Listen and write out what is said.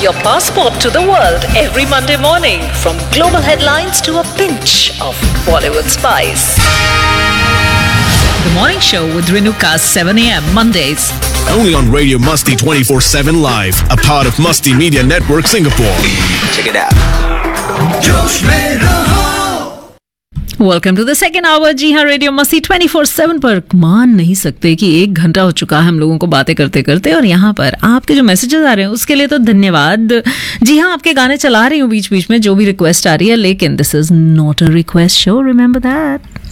your passport to the world every Monday morning, from global headlines to a pinch of Bollywood spice. The Morning Show with Renuka, 7 a.m. Mondays. Only on Radio Musty 24/7 Live, a part of Musty Media Network Singapore. Check it out. जोश में रहो। Welcome to the second hour. जी हाँ, radio मस्ती 24/7 पर मान नहीं सकते कि 1 घंटा हो चुका है हम लोगों को बातें करते करते, और यहाँ पर आपके जो मैसेजेस आ रहे हैं उसके लिए तो धन्यवाद। जी हाँ, आपके गाने चला रही हूँ बीच बीच में, जो भी रिक्वेस्ट आ रही है, लेकिन this is not a request show, remember that.